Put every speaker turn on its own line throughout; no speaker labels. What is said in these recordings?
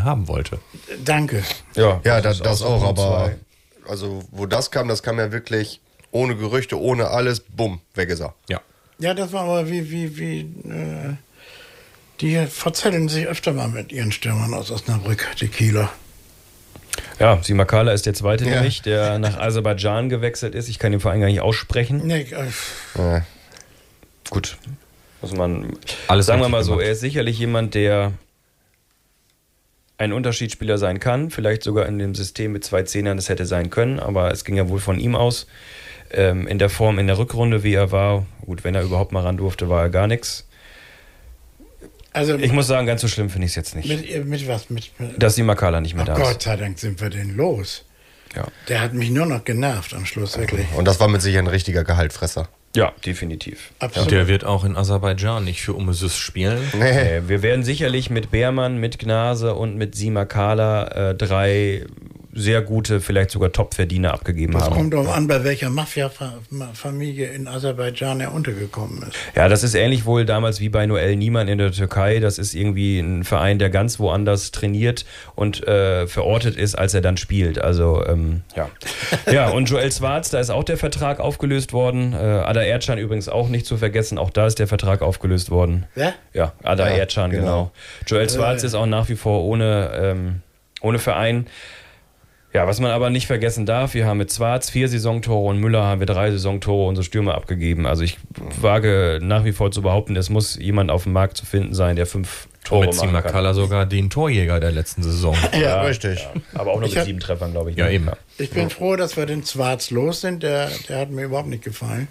haben wollte.
Danke.
Ja, das auch,
aber
aber also wo das kam ja wirklich ohne Gerüchte, ohne alles, bumm, weg ist er.
Ja.
Ja, das war aber wie die verzetteln sich öfter mal mit ihren Stürmern aus Osnabrück, die Kieler.
Ja, Simakala ist der zweite nämlich, der nach Aserbaidschan gewechselt ist. Ich kann den Verein gar nicht aussprechen.
Nee,
Gut, muss man.
Alles
sagen wir
richtig
mal so,
gemacht.
er ist sicherlich jemand, der ein Unterschiedsspieler sein kann. Vielleicht sogar in dem System mit 2 Zehnern das hätte sein können, aber es ging ja wohl von ihm aus. In der Form, in der Rückrunde, wie er war, gut, wenn er überhaupt mal ran durfte, war er gar nichts.
also
Ich muss sagen, ganz so schlimm finde ich es jetzt nicht.
mit was?
Dass Simakala nicht mehr da
Gott
ist.
sei Dank sind wir denn los.
Ja.
Der hat mich nur noch genervt am Schluss, wirklich.
Und das war mit Sicherheit ein richtiger Gehaltfresser.
Ja, definitiv.
Absolut.
Und der wird auch in Aserbaidschan nicht für Umesüs spielen.
Nee.
Wir werden sicherlich mit Beermann, mit Gnase und mit Simakala 3 sehr gute, vielleicht sogar Top-Verdiener abgegeben
Das
haben.
kommt doch an, bei welcher Mafia-Familie in Aserbaidschan er untergekommen ist.
Ja, das ist ähnlich wohl damals wie bei Noel Niemann in der Türkei. Das ist irgendwie ein Verein, der ganz woanders trainiert und verortet ist, als er dann spielt. Also, ja. Ja, und Joel Schwarz, da ist auch der Vertrag aufgelöst worden. Ada Erdschan übrigens auch nicht zu vergessen. Auch da ist der Vertrag aufgelöst worden.
Wer?
Ja, Ada Erdschan, genau. Joel Schwarz ist auch nach wie vor ohne Verein. Ja, was man aber nicht vergessen darf, wir haben mit Schwarz 4 Saisontore und Müller haben wir 3 Saisontore unsere Stürmer abgegeben. Also ich wage nach wie vor zu behaupten, es muss jemand auf dem Markt zu finden sein, der 5 Tore
Mit
machen kann.
Simakala sogar den Torjäger der letzten Saison.
Ja, richtig.
Ja, aber auch nur mit 7 Treffern, glaube ich.
Ja,
ne?
eben.
Ich bin froh, dass wir den Schwarz los sind. Der hat mir überhaupt nicht gefallen.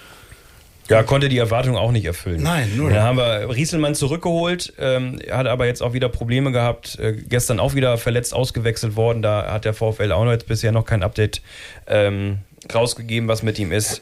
Ja, konnte die Erwartung auch nicht erfüllen.
Nein, null.
Dann haben wir Rieselmann zurückgeholt, hat aber jetzt auch wieder Probleme gehabt. Gestern auch wieder verletzt ausgewechselt worden. Da hat der VfL auch noch jetzt bisher noch kein Update rausgegeben, was mit ihm ist.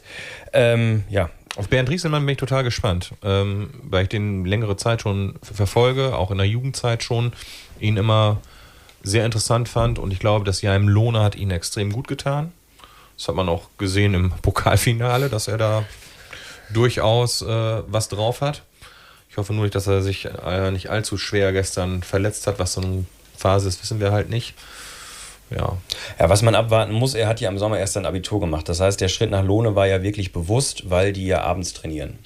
Ja.
Auf Bernd Rieselmann bin ich total gespannt, weil ich den längere Zeit schon verfolge, auch in der Jugendzeit schon, ihn immer sehr interessant fand und ich glaube, das Jahr im Lohne hat ihn extrem gut getan. Das hat man auch gesehen im Pokalfinale, dass er da durchaus was drauf hat. Ich hoffe nur nicht, dass er sich nicht allzu schwer gestern verletzt hat, was so eine Phase ist, wissen wir halt nicht. Ja,
Was man abwarten muss, er hat ja im Sommer erst sein Abitur gemacht. Das heißt, der Schritt nach Lohne war ja wirklich bewusst, weil die ja abends trainieren.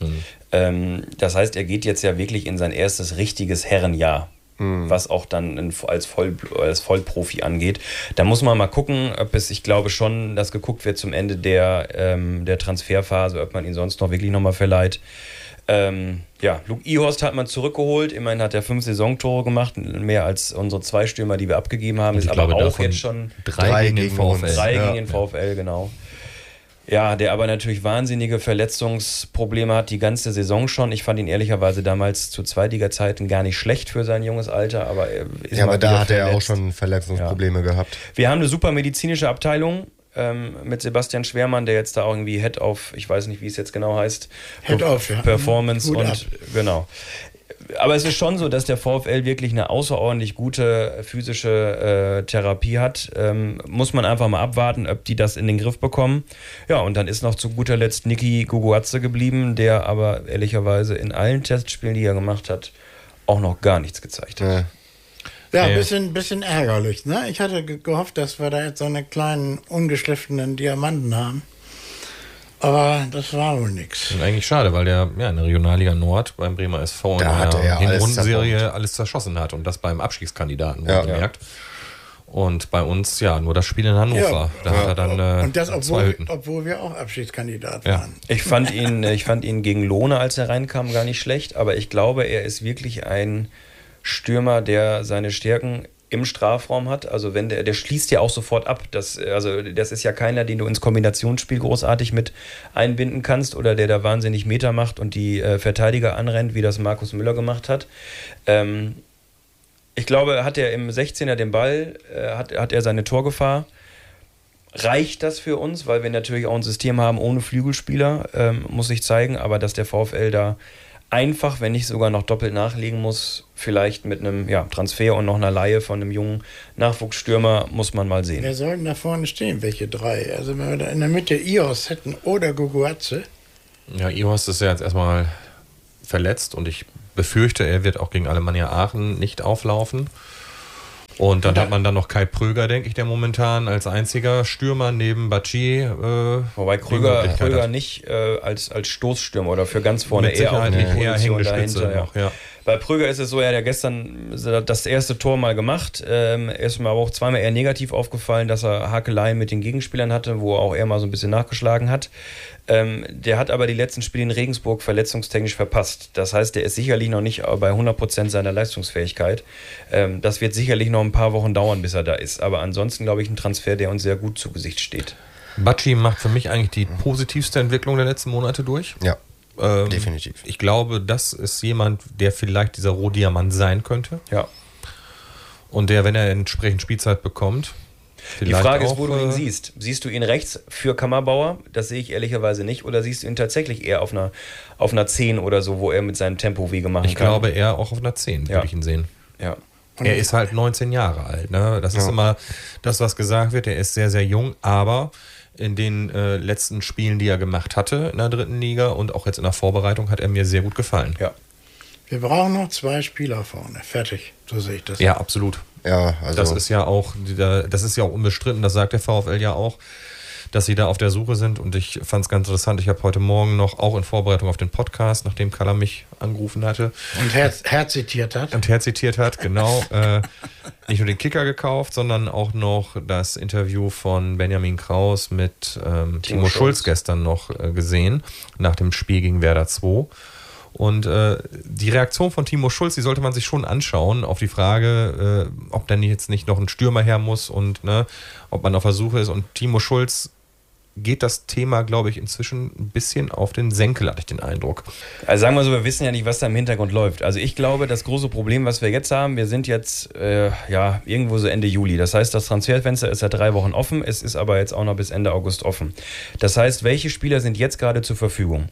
Das heißt, er geht jetzt ja wirklich in sein erstes richtiges Herrenjahr. Was auch dann als Vollprofi angeht. Da muss man mal gucken, ich glaube schon, dass geguckt wird zum Ende der Transferphase, ob man ihn sonst noch wirklich nochmal verleiht. Luke Ihorst hat man zurückgeholt, immerhin hat er 5 Saisontore gemacht, mehr als unsere 2 Stürmer, die wir abgegeben haben,
und
ist
ich glaube,
aber auch
davon
jetzt schon
3 gegen den VfL.
3 gegen den VfL, genau. Ja, der aber natürlich wahnsinnige Verletzungsprobleme hat, die ganze Saison schon. Ich fand ihn ehrlicherweise damals zu Zweitliga-Zeiten gar nicht schlecht für sein junges Alter, aber er ist
Aber da hat er
verletzt.
auch schon Verletzungsprobleme gehabt.
Wir haben eine super medizinische Abteilung mit Sebastian Schwermann, der jetzt da irgendwie Head of, ich weiß nicht, wie es jetzt genau heißt,
Head of, ja.
Performance
Hut
und
ab.
genau. Aber es ist schon so, dass der VfL wirklich eine außerordentlich gute physische Therapie hat. Muss man einfach mal abwarten, ob die das in den Griff bekommen. Ja, und dann ist noch zu guter Letzt Niki Guguatze geblieben, der aber ehrlicherweise in allen Testspielen, die er gemacht hat, auch noch gar nichts gezeigt hat.
Ja, ein bisschen ärgerlich. Ne? Ich hatte gehofft, dass wir da jetzt so eine kleinen, ungeschliffenen Diamanten haben. Aber das war wohl nichts.
Und eigentlich schade, weil der in der Regionalliga Nord beim Bremer SV in
Da hat er ja
der
alles
Hinrundenserie alles zerschossen hat und das beim Abstiegskandidaten gemerkt. Und bei uns nur das Spiel in Hannover. Da hat er dann
und das,
2 Hütten.
obwohl wir auch Abschiedskandidat
Ja.
waren.
Ich fand ihn gegen Lohne, als er reinkam, gar nicht schlecht, aber ich glaube, er ist wirklich ein Stürmer, der seine Stärken im Strafraum hat. Also wenn der schließt ja auch sofort ab. Das ist ja keiner, den du ins Kombinationsspiel großartig mit einbinden kannst oder der da wahnsinnig Meter macht und die Verteidiger anrennt, wie das Markus Müller gemacht hat. Ich glaube, hat er im 16er den Ball, hat er seine Torgefahr. Reicht das für uns, weil wir natürlich auch ein System haben ohne Flügelspieler, muss ich zeigen, aber dass der VfL da einfach, wenn nicht sogar noch doppelt nachlegen muss, vielleicht mit einem Transfer und noch einer Leihe von einem jungen Nachwuchsstürmer, muss man mal sehen.
Wer soll denn da vorne stehen, welche 3? Also wenn wir da in der Mitte Ios hätten oder Guguatze.
Ja, Ihorst ist ja jetzt erstmal verletzt und ich befürchte, er wird auch gegen Alemannia Aachen nicht auflaufen. Und dann hat man dann noch Kai Pröger, denke ich, der momentan als einziger Stürmer neben Bacci.
Wobei Kröger nicht als Stoßstürmer oder für ganz vorne eher auf die Position dahinter.
Noch, ja.
Bei Pröger ist es so, er hat ja gestern das erste Tor mal gemacht. Ist mir aber auch zweimal eher negativ aufgefallen, dass er Hakeleien mit den Gegenspielern hatte, wo auch er mal so ein bisschen nachgeschlagen hat. Der hat aber die letzten Spiele in Regensburg verletzungstechnisch verpasst. Das heißt, der ist sicherlich noch nicht bei 100% seiner Leistungsfähigkeit. Das wird sicherlich noch ein paar Wochen dauern, bis er da ist. Aber ansonsten glaube ich ein Transfer, der uns sehr gut zu Gesicht steht.
Bacci macht für mich eigentlich die positivste Entwicklung der letzten Monate durch.
Ja, definitiv.
Ich glaube, das ist jemand, der vielleicht dieser Rohdiamant sein könnte.
Ja.
Und der, wenn er entsprechend Spielzeit bekommt,
die Frage ist, wo du ihn siehst. Siehst du ihn rechts für Kammerbauer? Das sehe ich ehrlicherweise nicht. Oder siehst du ihn tatsächlich eher auf einer 10 oder so, wo er mit seinem Tempo Wege machen kann?
Ich glaube eher auch auf einer 10 würde ich ihn sehen.
Ja.
Er ist halt 19 Jahre alt. Ne? Das ist immer das, was gesagt wird. Er ist sehr, sehr jung, aber in den letzten Spielen, die er gemacht hatte in der 3. Liga und auch jetzt in der Vorbereitung, hat er mir sehr gut gefallen.
Ja.
Wir brauchen noch 2 Spieler vorne. Fertig. So sehe ich das.
Ja, absolut.
Ja, also
das ist ja auch unbestritten, das sagt der VfL ja auch, dass sie da auf der Suche sind, und ich fand es ganz interessant. Ich habe heute Morgen noch, auch in Vorbereitung auf den Podcast, nachdem Kaller mich angerufen hatte.
Und Herr zitiert hat.
Genau. Nicht nur den Kicker gekauft, sondern auch noch das Interview von Benjamin Kraus mit Timo Schulz gestern noch gesehen, nach dem Spiel gegen Werder 2. Und die Reaktion von Timo Schulz, die sollte man sich schon anschauen auf die Frage, ob denn jetzt nicht noch ein Stürmer her muss und ob man auf der Suche ist. Und Timo Schulz geht das Thema, glaube ich, inzwischen ein bisschen auf den Senkel, hatte ich den Eindruck.
Also sagen wir so, wir wissen ja nicht, was da im Hintergrund läuft. Also ich glaube, das große Problem, was wir jetzt haben, wir sind jetzt irgendwo so Ende Juli. Das heißt, das Transferfenster ist ja 3 Wochen offen, es ist aber jetzt auch noch bis Ende August offen. Das heißt, welche Spieler sind jetzt gerade zur Verfügung?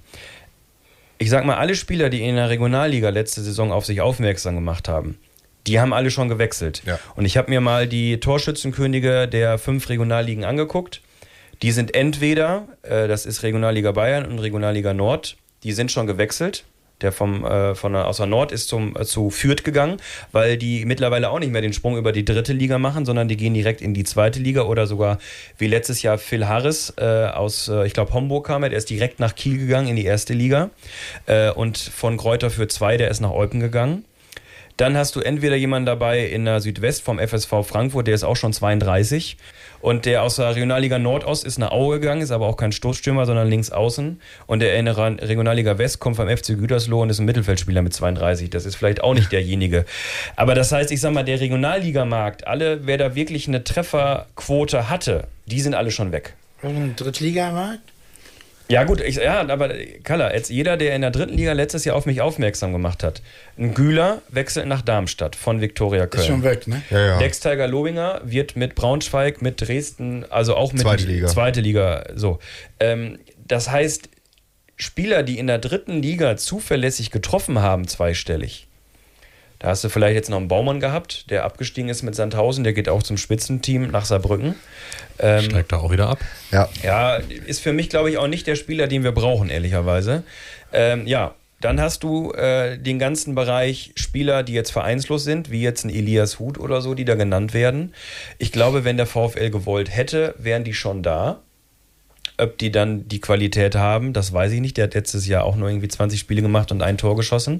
Ich sag mal, alle Spieler, die in der Regionalliga letzte Saison auf sich aufmerksam gemacht haben, die haben alle schon gewechselt. Ja. Und ich habe mir mal die Torschützenkönige der 5 Regionalligen angeguckt. Die sind entweder, das ist Regionalliga Bayern und Regionalliga Nord, die sind schon gewechselt. Der aus der Nord ist zu Fürth gegangen, weil die mittlerweile auch nicht mehr den Sprung über die 3. Liga machen, sondern die gehen direkt in die 2. Liga oder sogar wie letztes Jahr Phil Harris aus, ich glaube, Homburg kam er, der ist direkt nach Kiel gegangen in die 1. Liga und von Greuther Fürth 2, der ist nach Eupen gegangen. Dann hast du entweder jemanden dabei in der Südwest vom FSV Frankfurt, der ist auch schon 32. Und der aus der Regionalliga Nordost ist nach Aue gegangen, ist aber auch kein Stoßstürmer, sondern links außen. Und der in der Regionalliga West kommt vom FC Gütersloh und ist ein Mittelfeldspieler mit 32. Das ist vielleicht auch nicht derjenige. Aber das heißt, ich sag mal, der Regionalligamarkt, wer da wirklich eine Trefferquote hatte, die sind alle schon weg.
Ein Drittligamarkt?
Ja gut, aber Kaller, jetzt jeder, der in der 3. Liga letztes Jahr auf mich aufmerksam gemacht hat. Ein Güler wechselt nach Darmstadt von Viktoria Köln.
Ist schon weg, ne?
Ja.
Dex-Tiger Lobinger wird mit Braunschweig, mit Dresden, also auch mit Zweite Liga. So. Das heißt, Spieler, die in der 3. Liga zuverlässig getroffen haben, zweistellig. Da hast du vielleicht jetzt noch einen Baumann gehabt, der abgestiegen ist mit Sandhausen, der geht auch zum Spitzenteam nach Saarbrücken.
Steigt da auch wieder ab.
Ja, ist für mich, glaube ich, auch nicht der Spieler, den wir brauchen, ehrlicherweise. Dann hast du den ganzen Bereich Spieler, die jetzt vereinslos sind, wie jetzt ein Elias Huth oder so, die da genannt werden. Ich glaube, wenn der VfL gewollt hätte, wären die schon da. Ob die dann die Qualität haben, das weiß ich nicht. Der hat letztes Jahr auch nur irgendwie 20 Spiele gemacht und ein Tor geschossen.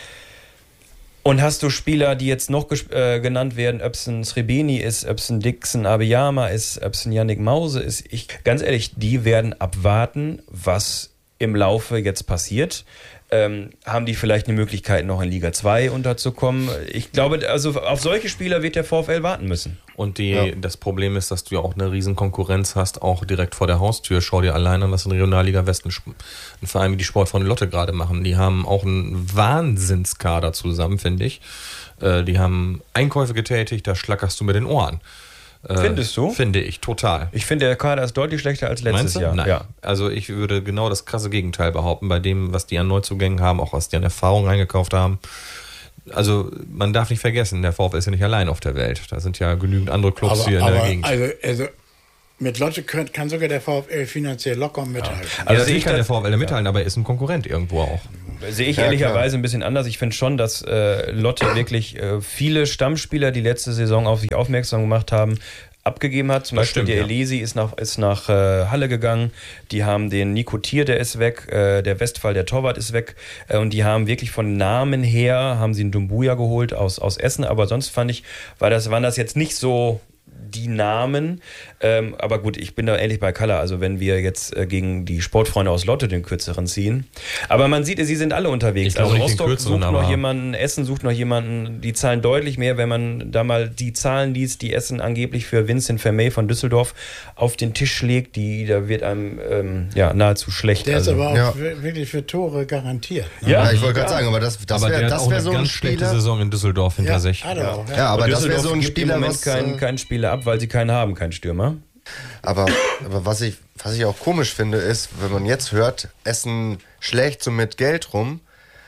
Und hast du Spieler, die jetzt noch genannt werden, ob es ein Srebeni ist, ob es ein Dixon Abiyama ist, ob es ein Yannick Mause ist. Ganz ehrlich, die werden abwarten, was im Laufe jetzt passiert. Haben die vielleicht eine Möglichkeit, noch in Liga 2 unterzukommen? Ich glaube, also auf solche Spieler wird der VfL warten müssen.
Und das Problem ist, dass du ja auch eine riesen Konkurrenz hast, auch direkt vor der Haustür. Schau dir allein an, was in Regionalliga West ein Verein wie die Sportfreunde Lotte gerade machen. Die haben auch einen Wahnsinnskader zusammen, finde ich. Die haben Einkäufe getätigt, da schlackerst du mit den Ohren.
Findest du?
Finde ich, total.
Ich finde, der Kader ist deutlich schlechter als letztes Jahr.
Nein. Ja. Also ich würde genau das krasse Gegenteil behaupten, bei dem, was die an Neuzugängen haben, auch was die an Erfahrung eingekauft haben. Also man darf nicht vergessen, der VfL ist ja nicht allein auf der Welt. Da sind ja genügend andere Clubs hier in der Gegend.
Also mit Lotte kann sogar der VfL finanziell locker mithalten.
Also natürlich kann der VfL mithalten, aber er ist ein Konkurrent irgendwo auch.
sehe ich ehrlicherweise ein bisschen anders. Ich finde schon, dass Lotte wirklich viele Stammspieler, die letzte Saison auf sich aufmerksam gemacht haben, abgegeben hat. Zum Beispiel der Elesi ist nach Halle gegangen. Die haben den Nico Thier, der ist weg. Der Westphal, der Torwart, ist weg. Und die haben wirklich von Namen her, haben sie einen Dumbuya geholt aus Essen. Aber sonst fand ich, waren das jetzt nicht so die Namen. Aber gut, ich bin da ehrlich bei Kalle. Also wenn wir jetzt gegen die Sportfreunde aus Lotte den kürzeren ziehen. Aber man sieht, sie sind alle unterwegs. Also Rostock sucht noch jemanden, Essen sucht noch jemanden. Die zahlen deutlich mehr, wenn man da mal die Zahlen liest, die Essen angeblich für Vincent Vermey von Düsseldorf auf den Tisch legt. Da wird einem nahezu schlecht.
Der ist aber auch wirklich für Tore garantiert.
Ne? Ja, ich wollte gerade sagen, aber das wäre so ein
ganz schlechte Saison in Düsseldorf hinter sich.
Aber das wäre so ein Spieler,
im Moment keinen Spieler ab, weil sie keinen haben, keinen Stürmer.
Aber was ich auch komisch finde, ist, wenn man jetzt hört, Essen schlägt so mit Geld rum.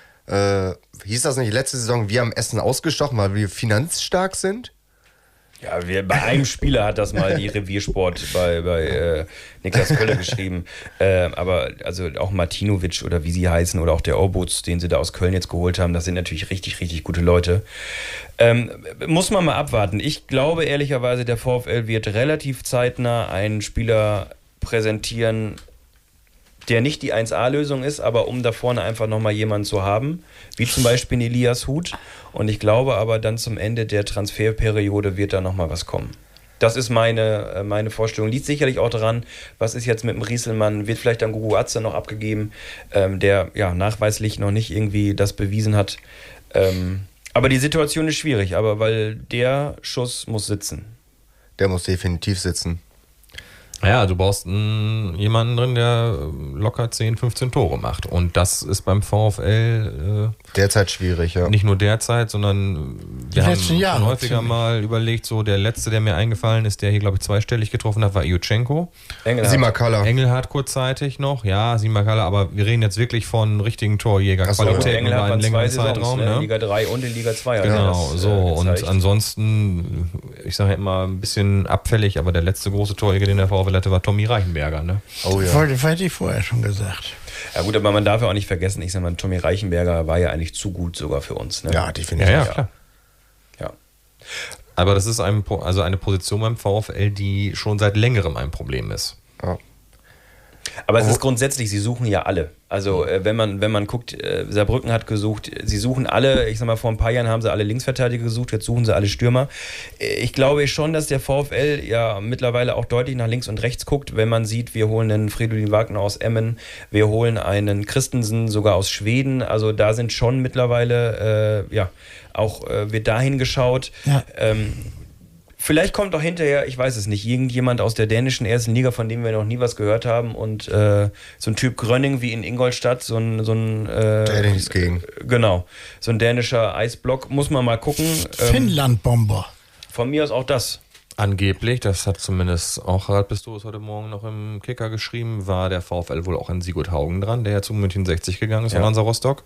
Hieß das nicht letzte Saison, wir haben Essen ausgestochen, weil wir finanzstark sind?
Ja, bei einem Spieler hat das mal die Reviersport bei Niklas Kölle geschrieben. Aber also auch Martinovic oder wie sie heißen oder auch der Orbutz, den sie da aus Köln jetzt geholt haben, das sind natürlich richtig, richtig gute Leute. Muss man mal abwarten. Ich glaube ehrlicherweise, der VfL wird relativ zeitnah einen Spieler präsentieren, der nicht die 1A-Lösung ist, aber um da vorne einfach nochmal jemanden zu haben, wie zum Beispiel Elias Huth. Und ich glaube aber dann zum Ende der Transferperiode wird da nochmal was kommen. Das ist meine Vorstellung. Liegt sicherlich auch daran, was ist jetzt mit dem Rieselmann, wird vielleicht dann Gugu Atze noch abgegeben, der ja nachweislich noch nicht irgendwie das bewiesen hat. Aber die Situation ist schwierig, weil der Schuss muss sitzen.
Der muss definitiv sitzen.
Ja, du brauchst jemanden drin, der locker 10, 15 Tore macht. Und das ist beim VfL
derzeit schwierig, ja.
Nicht nur derzeit, sondern wir haben schon häufiger mal überlegt, so der letzte, der mir eingefallen ist, der hier, glaube ich, zweistellig getroffen hat, war Iuchenko.
Simakala.
Engelhardt kurzzeitig noch, ja, Simakala, aber wir reden jetzt wirklich von richtigen Torjägerqualitäten
über einen längeren
Zeitraum.
Ne? Liga 3 und in Liga 2.
Genau, und ansonsten, ich sage immer ein bisschen abfällig, aber der letzte große Torjäger, den der VfL hatte, war Tommy Reichenberger. Ne?
Oh ja. Das hätte ich vorher schon gesagt.
Ja gut, aber man darf ja auch nicht vergessen, ich sag mal, Tommy Reichenberger war ja eigentlich zu gut sogar für uns. Ne?
Ja, definitiv.
Ja, klar.
Ja.
Aber das ist eine Position beim VfL, die schon seit längerem ein Problem ist.
Ja.
Aber es ist grundsätzlich, sie suchen ja alle. Also wenn man guckt, Saarbrücken hat gesucht, sie suchen alle, ich sag mal, vor ein paar Jahren haben sie alle Linksverteidiger gesucht, jetzt suchen sie alle Stürmer. Ich glaube schon, dass der VfL ja mittlerweile auch deutlich nach links und rechts guckt, wenn man sieht, wir holen einen Fridolin Wagner aus Emmen, wir holen einen Christensen sogar aus Schweden, also da sind schon mittlerweile, wird dahin geschaut. Ja. Vielleicht kommt auch hinterher, ich weiß es nicht, irgendjemand aus der dänischen ersten Liga, von dem wir noch nie was gehört haben und so ein Typ Grönning wie in Ingolstadt, so ein
der nichts gegen.
Genau, so ein dänischer Eisblock, muss man mal gucken.
Finnlandbomber.
Von mir aus auch das.
Angeblich, das hat zumindest auch Harald Pistorius heute Morgen noch im Kicker geschrieben, war der VfL wohl auch an Sigurd Haugen dran, der ja zu München 60 gegangen ist, von Hansa Rostock.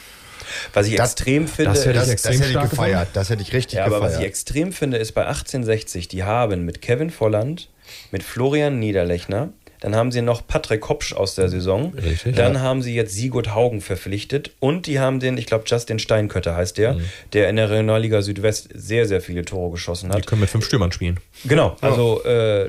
Was ich extrem finde,
das hätte ich gefeiert. Das hätte ich richtig gefeiert.
Aber was ich extrem finde, ist bei 1860, die haben mit Kevin Volland, mit Florian Niederlechner, dann haben sie noch Patrick Kopsch aus der Saison,
richtig,
dann haben sie jetzt Sigurd Haugen verpflichtet und die haben den, ich glaube Justin Steinkötter heißt der in der Regionalliga Südwest sehr, sehr viele Tore geschossen hat.
Die können mit 5 Stürmern spielen.
Genau, also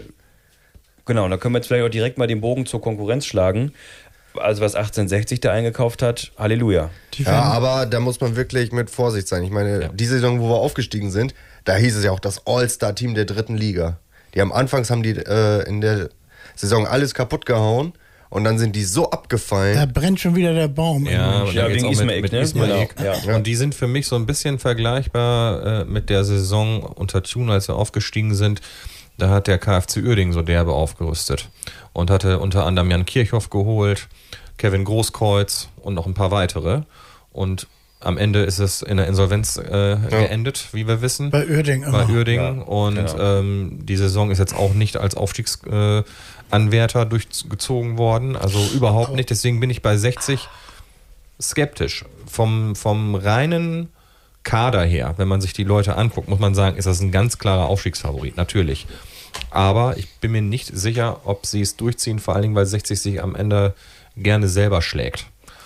da können wir jetzt vielleicht auch direkt mal den Bogen zur Konkurrenz schlagen. Also was 1860 da eingekauft hat, Halleluja.
Ja, aber da muss man wirklich mit Vorsicht sein. Ich meine, die Saison, wo wir aufgestiegen sind, da hieß es ja auch das All-Star-Team der 3. Liga. Anfangs haben die in der Saison alles kaputt gehauen und dann sind die so abgefallen.
Da brennt schon wieder der Baum.
Ja,
wegen Ismail, ne?
Ismail.
Genau.
Ja. Und die sind für mich so ein bisschen vergleichbar mit der Saison unter Thun, als sie aufgestiegen sind. Da hat der KFC Uerdingen so derbe aufgerüstet und hatte unter anderem Jan Kirchhoff geholt, Kevin Großkreuz und noch ein paar weitere. Und am Ende ist es in der Insolvenz geendet, wie wir wissen.
Bei Uerdingen.
Ja, und genau. Die Saison ist jetzt auch nicht als Aufstiegsanwärter durchgezogen worden. Also überhaupt nicht. Deswegen bin ich bei 60 skeptisch. Vom reinen Kader her, wenn man sich die Leute anguckt, muss man sagen, ist das ein ganz klarer Aufstiegsfavorit, natürlich. Aber ich bin mir nicht sicher, ob sie es durchziehen, vor allen Dingen, weil 60 sich am Ende gerne selber schlägt.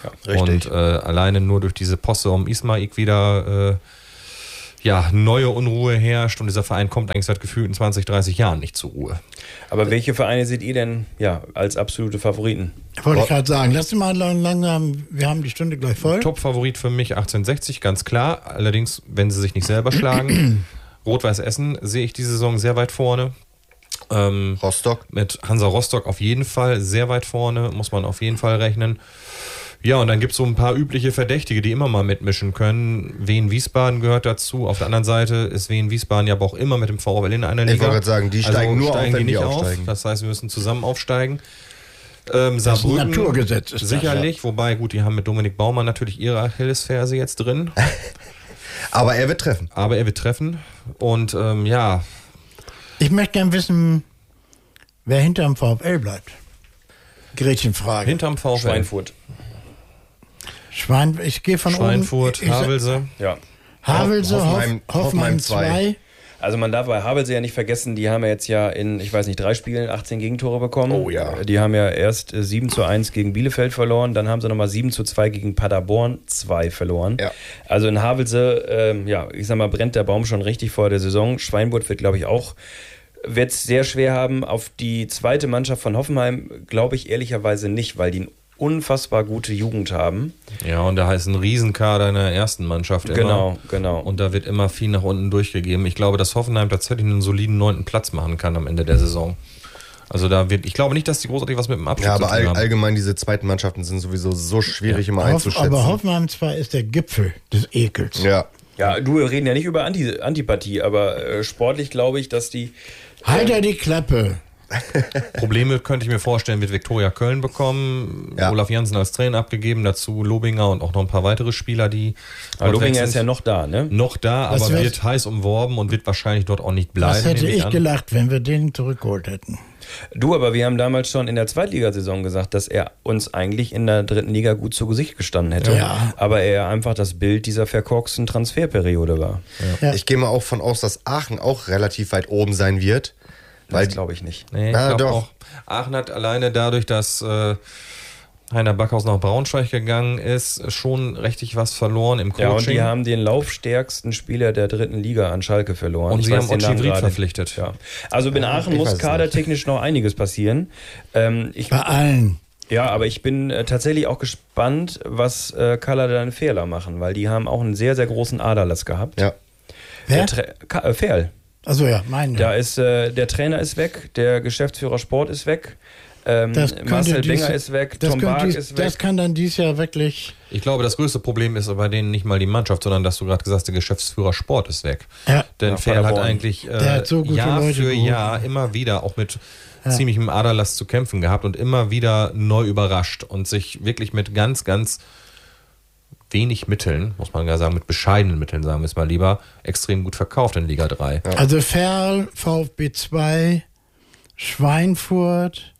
Ja, richtig.
Und alleine nur durch diese Posse um Ismail wieder neue Unruhe herrscht und dieser Verein kommt eigentlich seit gefühlten 20, 30 Jahren nicht zur Ruhe.
Aber welche Vereine seht ihr denn als absolute Favoriten?
Wollte ich gerade sagen, lass mal langsam, wir haben die Stunde gleich voll.
Top-Favorit für mich 1860, ganz klar. Allerdings, wenn sie sich nicht selber schlagen. Rot-Weiß Essen sehe ich die Saison sehr weit vorne.
Rostock?
Mit Hansa Rostock auf jeden Fall sehr weit vorne, muss man auf jeden Fall rechnen. Ja, und dann gibt es so ein paar übliche Verdächtige, die immer mal mitmischen können. Wien Wiesbaden gehört dazu. Auf der anderen Seite ist Wien Wiesbaden ja aber auch immer mit dem VfL in einer Liga.
Ich wollte gerade sagen, die steigen nur auf, wenn die aufsteigen.
Das heißt, wir müssen zusammen aufsteigen.
Das ist ein Naturgesetz. Ist
sicherlich, wobei, gut, die haben mit Dominik Baumann natürlich ihre Achillesferse jetzt drin.
Aber er wird treffen. Und
ich möchte gerne wissen, wer hinterm VfL bleibt. Gretchenfrage.
Hinterm VfL.
Ich gehe von
Schweinfurt,
oben.
Havelse.
Ja.
Havelse, Hoffenheim 2.
Also man darf bei Havelse ja nicht vergessen, die haben ja jetzt in, 3 Spielen 18 Gegentore bekommen.
Oh ja.
Die haben ja erst 7:1 gegen Bielefeld verloren, dann haben sie nochmal 7:2 gegen Paderborn 2 verloren.
Ja.
Also in Havelse, ich sag mal, brennt der Baum schon richtig vor der Saison. Schweinfurt wird, glaube ich, wird es sehr schwer haben. Auf die zweite Mannschaft von Hoffenheim glaube ich ehrlicherweise nicht, weil die eine unfassbar gute Jugend haben.
Ja, und da heißt ein Riesenkader in der ersten Mannschaft immer.
Genau.
Und da wird immer viel nach unten durchgegeben. Ich glaube, dass Hoffenheim tatsächlich einen soliden 9. Platz machen kann am Ende der Saison. Also ich glaube nicht, dass die großartig was mit dem Abschluss zu tun haben.
Ja, aber allgemein diese zweiten Mannschaften sind sowieso so schwierig immer einzuschätzen.
Aber Hoffenheim 2 ist der Gipfel des Ekels.
Ja.
Ja, wir reden ja nicht über Antipathie, aber sportlich glaube ich, dass die...
Halt die Klappe.
Probleme könnte ich mir vorstellen, wird Viktoria Köln bekommen. Ja. Olaf Jansen als Trainer abgegeben, dazu Lobinger und auch noch ein paar weitere Spieler, die.
Lobinger ist ja noch da, ne?
Noch da, aber wird heiß umworben und wird wahrscheinlich dort auch nicht bleiben.
Was hätte ich gelacht, wenn wir den zurückgeholt hätten?
Du, aber wir haben damals schon in der Zweitligasaison gesagt, dass er uns eigentlich in der dritten Liga gut zu Gesicht gestanden hätte. Ja. Aber er einfach das Bild dieser verkorksten Transferperiode war.
Ja. Ich gehe mal auch von aus, dass Aachen auch relativ weit oben sein wird.
Das glaube ich nicht.
Nee, ich doch. Auch, Aachen hat alleine dadurch, dass Heiner Backhaus nach Braunschweig gegangen ist, schon richtig was verloren im Coaching.
Ja, und die haben den laufstärksten Spieler der dritten Liga an Schalke verloren.
Und sie haben Otschivrit verpflichtet.
Ja. Also in Aachen muss kadertechnisch noch einiges passieren.
Bei allen.
Ja, aber ich bin tatsächlich auch gespannt, was Kaladan Fehler machen, weil die haben auch einen sehr, sehr großen Aderlass gehabt.
Ja.
Wer?
Ferl.
Also ja, meinen.
Da ist der Trainer ist weg, der Geschäftsführer Sport ist weg, Marcel Benger ist weg, Tom Bark ist weg.
Das kann dann dieses Jahr wirklich...
Ich glaube, das größte Problem ist bei denen nicht mal die Mannschaft, sondern dass du gerade gesagt hast, der Geschäftsführer Sport ist weg. Ja. Denn Ferl hat eigentlich Jahr für Jahr immer wieder auch mit ziemlichem Aderlass zu kämpfen gehabt und immer wieder neu überrascht und sich wirklich mit ganz, ganz wenig Mitteln, muss man ja sagen, mit bescheidenen Mitteln, sagen wir es mal lieber, extrem gut verkauft in Liga 3.
Ja. Also Ferl, VfB 2, Schweinfurt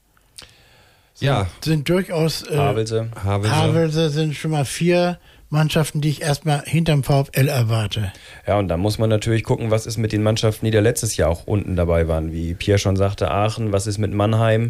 sind durchaus Havelse sind schon mal 4 Mannschaften, die ich erstmal hinterm VfL erwarte.
Ja, und da muss man natürlich gucken, was ist mit den Mannschaften, die da letztes Jahr auch unten dabei waren, wie Pierre schon sagte, Aachen, was ist mit Mannheim?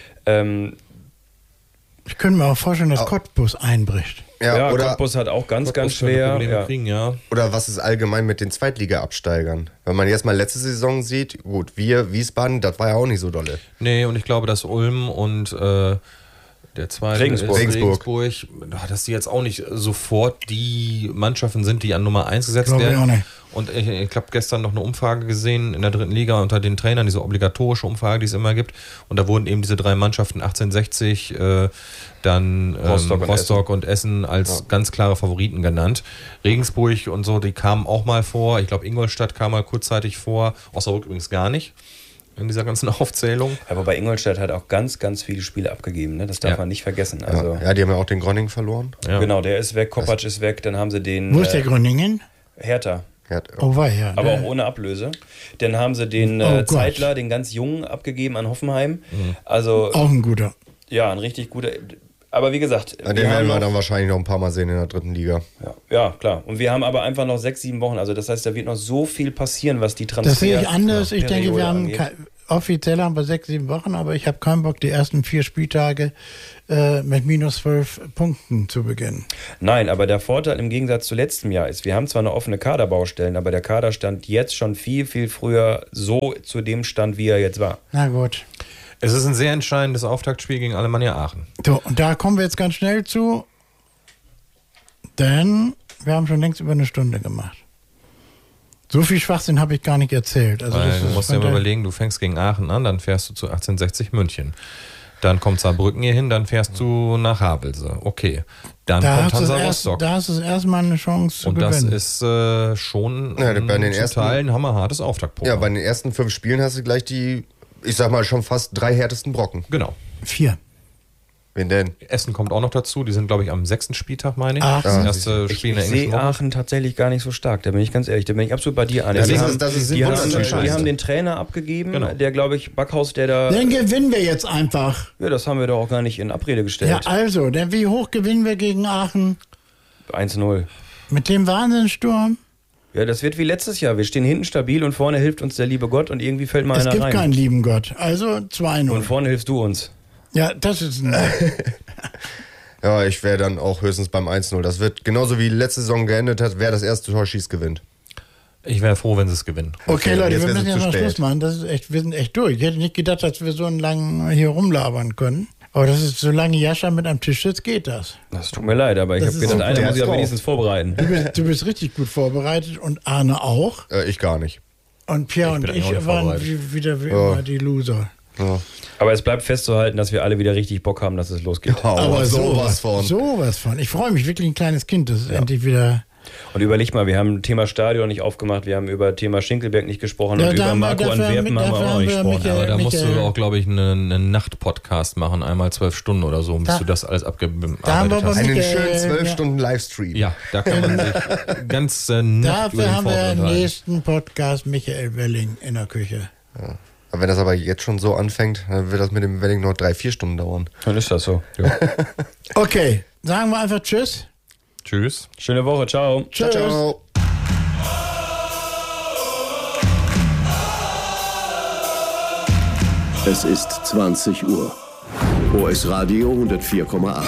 Ich könnte mir auch vorstellen, dass Cottbus einbricht.
Ja, oder Cottbus hat auch ganz schwer.
Oder was ist allgemein mit den Zweitliga-Absteigern? Wenn man jetzt mal letzte Saison sieht, gut, Wiesbaden, das war ja auch nicht so dolle.
Nee, und ich glaube, dass Ulm und der zweite
Regensburg,
dass die jetzt auch nicht sofort die Mannschaften sind, die an Nummer 1 gesetzt werden.
Auch nicht.
Und ich habe gestern noch eine Umfrage gesehen in der dritten Liga unter den Trainern, diese obligatorische Umfrage, die es immer gibt. Und da wurden eben diese 3 Mannschaften 1860, dann Rostock und Essen als ganz klare Favoriten genannt. Regensburg und so, die kamen auch mal vor. Ich glaube, Ingolstadt kam mal kurzzeitig vor. Osnabrück übrigens gar nicht in dieser ganzen Aufzählung.
Aber bei Ingolstadt hat auch ganz, ganz viele Spiele abgegeben. Ne? Das darf man nicht vergessen. Also
die haben ja auch den Groningen verloren.
Ja.
Genau, der ist weg, Kopacz ist weg. Dann haben sie den...
Wo ist der Groningen?
Hertha.
Oh, ja.
Aber auch ohne Ablöse. Dann haben sie den Zeitler, den ganz Jungen, abgegeben an Hoffenheim. Also,
auch ein guter.
Ja, ein richtig guter. Aber wie gesagt...
Den werden wir dann wahrscheinlich noch ein paar Mal sehen in der dritten Liga.
Ja, klar. Und wir haben aber einfach noch 6-7 Wochen. Also das heißt, da wird noch so viel passieren, was die Transfer...
Das sehe ich anders. Ich denke, wir haben offiziell haben wir 6, 7 Wochen, aber ich habe keinen Bock, die ersten 4 Spieltage mit minus 12 Punkten zu beginnen.
Nein, aber der Vorteil im Gegensatz zu letztem Jahr ist, wir haben zwar eine offene Kaderbaustellen, aber der Kader stand jetzt schon viel, viel früher so zu dem Stand, wie er jetzt war.
Na gut.
Es ist ein sehr entscheidendes Auftaktspiel gegen Alemannia Aachen.
So, und da kommen wir jetzt ganz schnell zu, denn wir haben schon längst über eine Stunde gemacht. So viel Schwachsinn habe ich gar nicht erzählt. Also
du musst dir mal überlegen, du fängst gegen Aachen an, dann fährst du zu 1860 München. Dann kommt Saarbrücken hier hin, dann fährst du nach Havelse. Okay. Dann kommt Hansa Rostock.
Da hast du erstmal eine Chance zu gewinnen.
Und das ist schon
bei den ersten
Teilen ein hammerhartes Auftaktprogramm.
Ja, bei den ersten 5 Spielen hast du gleich die, ich sag mal, schon fast 3 härtesten Brocken.
Genau.
4.
Wen denn?
Essen kommt auch noch dazu. Die sind, glaube ich, am 6. Spieltag, meine ich.
Ach,
das erste Spiel in der
Ich
englischen
sehe
Woche.
Aachen tatsächlich gar nicht so stark. Da bin ich ganz ehrlich. Da bin ich absolut bei dir, Anne.
Die
haben den Trainer abgegeben,
Genau.
der, glaube ich, Backhaus, der da...
Den gewinnen wir jetzt einfach.
Ja, das haben wir doch auch gar nicht in Abrede gestellt.
Ja, also, denn wie hoch gewinnen wir gegen Aachen?
1-0.
Mit dem Wahnsinnssturm?
Ja, das wird wie letztes Jahr. Wir stehen hinten stabil und vorne hilft uns der liebe Gott und irgendwie fällt mal
Es
einer
gibt
rein.
keinen lieben Gott. Also 2-0.
Und vorne hilfst du uns.
Ja, das ist ein...
Ja, ich wäre dann auch höchstens beim 1-0. Das wird genauso wie letzte Saison geendet hat, wer das erste Tor schießt, gewinnt.
Ich wäre froh, wenn sie es gewinnen.
Okay, Leute,
jetzt
wir
wär's
müssen
zu
jetzt mal
spät.
Schluss machen. Das ist echt, wir sind echt durch. Ich hätte nicht gedacht, dass wir so lang hier rumlabern können. Aber das ist, solange Jascha mit am Tisch sitzt, geht das.
Das tut mir leid, aber ich
Das
habe
ist
gedacht,
so-
einer
der
muss sich
hat's
ja
drauf.
wenigstens vorbereiten.
Du bist richtig gut vorbereitet und Arne auch.
Ich gar nicht.
Und Pierre
Ich
und
bin eigentlich auch
ich
nicht
waren
vorbereitet.
wieder wie immer die Loser.
Ja.
Aber es bleibt festzuhalten, dass wir alle wieder richtig Bock haben, dass es losgeht.
Aber sowas von.
Sowas von. Ich freue mich wirklich, ein kleines Kind, das ist endlich wieder...
Und überleg mal, wir haben Thema Stadion nicht aufgemacht, wir haben über Thema Schinkelberg nicht gesprochen
Ja,
und
da
über
haben wir-
Marco
dafür
Antwerpen haben wir
haben
auch noch nicht
wir
gesprochen.
Michael-
Aber da musst du
Michael-
auch, glaube ich, einen Nacht-Podcast machen, einmal 12 Stunden oder so, bis
Da-
du das alles
Da haben
abgearbeitet
wir aber
hast.
mit-
Einen
Michael,
schönen 12
ja.
Stunden Livestream.
Ja, da kann man sich ganz Nacht über
Dafür
den
haben wir
Vorteil
im
unterhalten.
nächsten Podcast Michael Welling in der Küche.
Aber wenn das aber jetzt schon so anfängt, dann wird das mit dem Welling noch 3-4 Stunden dauern.
Dann ist das so.
Okay, sagen wir einfach Tschüss.
Tschüss.
Schöne Woche, ciao.
Tschüss.
Ciao.
Es ist 20 Uhr. OS Radio 104,8.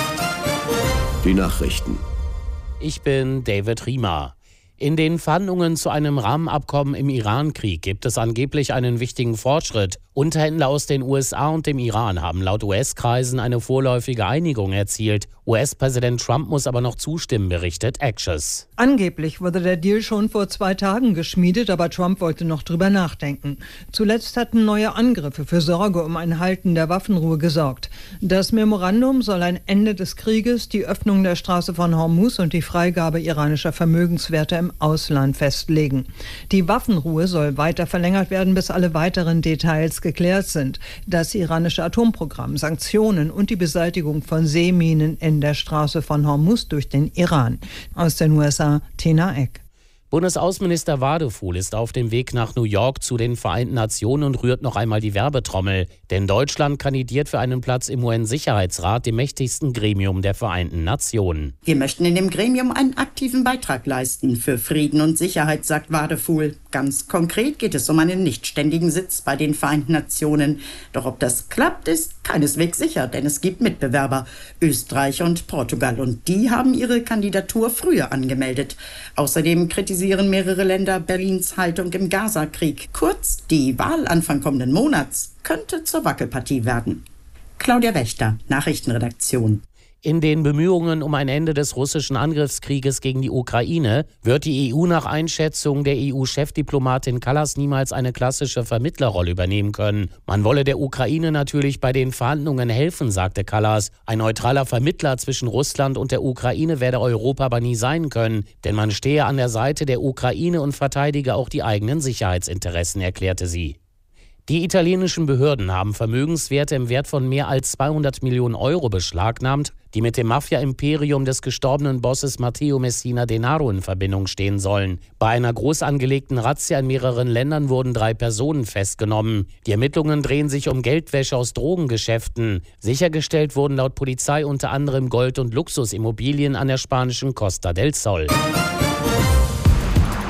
Die Nachrichten.
Ich bin David Riemer. In den Verhandlungen zu einem Rahmenabkommen im Iran-Krieg gibt es angeblich einen wichtigen Fortschritt. Unterhändler aus den USA und dem Iran haben laut US-Kreisen eine vorläufige Einigung erzielt. US-Präsident Trump muss aber noch zustimmen, berichtet Axios.
Angeblich wurde der Deal schon vor 2 Tagen geschmiedet, aber Trump wollte noch drüber nachdenken. Zuletzt hatten neue Angriffe für Sorge um ein Halten der Waffenruhe gesorgt. Das Memorandum soll ein Ende des Krieges, die Öffnung der Straße von Hormuz und die Freigabe iranischer Vermögenswerte im Ausland festlegen. Die Waffenruhe soll weiter verlängert werden, bis alle weiteren Details geklärt sind. Das iranische Atomprogramm, Sanktionen und die Beseitigung von Seeminen in der Straße von Hormuz durch den Iran. Aus den USA, Tina Eck.
Bundesaußenminister Wadefuhl ist auf dem Weg nach New York zu den Vereinten Nationen und rührt noch einmal die Werbetrommel. Denn Deutschland kandidiert für einen Platz im UN-Sicherheitsrat, dem mächtigsten Gremium der Vereinten Nationen.
Wir möchten in dem Gremium einen aktiven Beitrag leisten für Frieden und Sicherheit, sagt Wadefuhl. Ganz konkret geht es um einen nichtständigen Sitz bei den Vereinten Nationen. Doch ob das klappt, ist keineswegs sicher, denn es gibt Mitbewerber, Österreich und Portugal. Und die haben ihre Kandidatur früher angemeldet. Außerdem kritisieren mehrere Länder Berlins Haltung im Gaza-Krieg. Kurz, die Wahl Anfang kommenden Monats könnte zur Wackelpartie werden. Claudia Wächter, Nachrichtenredaktion.
In den Bemühungen um ein Ende des russischen Angriffskrieges gegen die Ukraine wird die EU nach Einschätzung der EU-Chefdiplomatin Kallas niemals eine klassische Vermittlerrolle übernehmen können. Man wolle der Ukraine natürlich bei den Verhandlungen helfen, sagte Kallas. Ein neutraler Vermittler zwischen Russland und der Ukraine werde Europa aber nie sein können, denn man stehe an der Seite der Ukraine und verteidige auch die eigenen Sicherheitsinteressen, erklärte sie. Die italienischen Behörden haben Vermögenswerte im Wert von mehr als 200 Millionen Euro beschlagnahmt, die mit dem Mafia-Imperium des gestorbenen Bosses Matteo Messina Denaro in Verbindung stehen sollen. Bei einer groß angelegten Razzia in mehreren Ländern wurden 3 Personen festgenommen. Die Ermittlungen drehen sich um Geldwäsche aus Drogengeschäften. Sichergestellt wurden laut Polizei unter anderem Gold- und Luxusimmobilien an der spanischen Costa del Sol.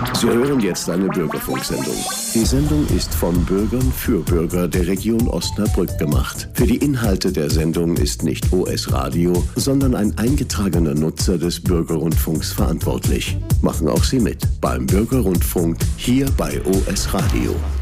Sie hören jetzt eine Bürgerfunksendung. Die Sendung ist von Bürgern für Bürger der Region Osnabrück gemacht. Für die Inhalte der Sendung ist nicht OS Radio, sondern ein eingetragener Nutzer des Bürgerrundfunks verantwortlich. Machen auch Sie mit beim Bürgerrundfunk hier bei OS Radio.